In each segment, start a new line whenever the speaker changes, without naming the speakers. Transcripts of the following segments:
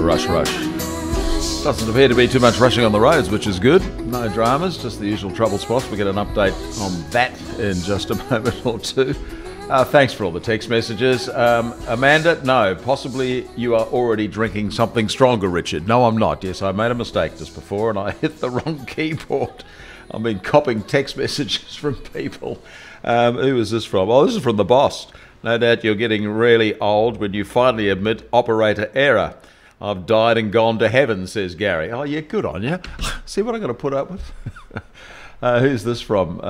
rush. Doesn't appear to be too much rushing on the roads, which is good. No dramas, just the usual trouble spots. We'll get an update on that in just a moment or two. Thanks for all the text messages. Amanda, no, possibly you are already drinking something stronger, Richard. No, I'm not. Yes, I made a mistake just before and I hit the wrong keyboard. I've been copying text messages from people. Who is this from? Oh, this is from the boss. No doubt you're getting really old when you finally admit operator error. I've died and gone to heaven, says Gary. Oh, yeah, good on you. See what I'm going to put up with? Who's this from?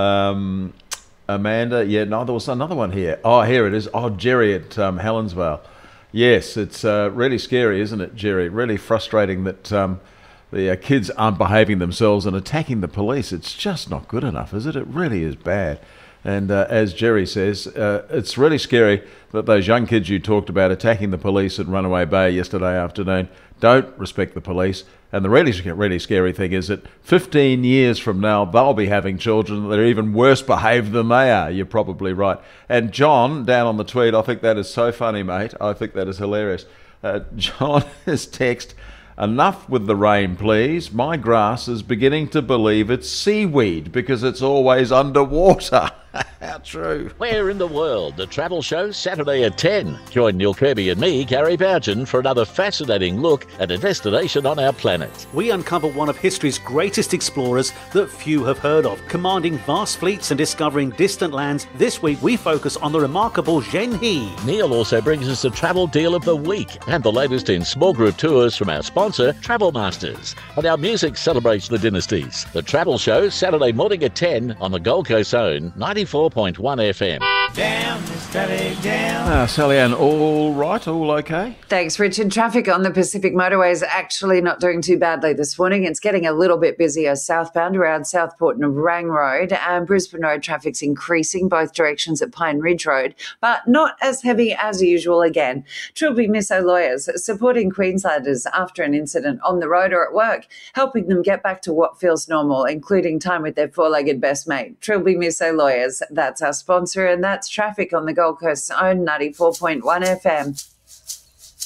Amanda? Yeah, no, there was another one here. Oh, here it is. Oh, Jerry at Helensvale. Yes, it's really scary, isn't it, Jerry? Really frustrating that the kids aren't behaving themselves and attacking the police. It's just not good enough, is it? It really is bad. And as Jerry says, it's really scary that those young kids you talked about attacking the police at Runaway Bay yesterday afternoon don't respect the police. And the really scary thing is that 15 years from now, they'll be having children that are even worse behaved than they are. You're probably right. And John, down on the tweet, I think that is so funny, mate. I think that is hilarious. John has texted, "Enough with the rain, please. My grass is beginning to believe it's seaweed because it's always underwater." How true.
Where in the world? The Travel Show, Saturday at 10. Join Neil Kirby and me, Gary Bougen, for another fascinating look at a destination on our planet.
We uncover one of history's greatest explorers that few have heard of. Commanding vast fleets and discovering distant lands, this week we focus on the remarkable Zhen He.
Neil also brings us the Travel Deal of the Week and the latest in small group tours from our sponsor, Travel Masters. And our music celebrates the dynasties. The Travel Show, Saturday morning at 10 on the Gold Coast Zone, 94.1 FM.
Down, Sally, down.
Sally Ann, all right? All okay?
Thanks, Richard. Traffic on the Pacific Motorway is actually not doing too badly this morning. It's getting a little bit busier southbound around Southport and Rang Road, and Brisbane Road traffic's increasing both directions at Pine Ridge Road, but not as heavy as usual again. Trilby Misso Lawyers supporting Queenslanders after an incident on the road or at work, helping them get back to what feels normal, including time with their four-legged best mate. Trilby Misso Lawyers, that's our sponsor, and that's traffic on the Gold Coast Zone, 94.1 FM.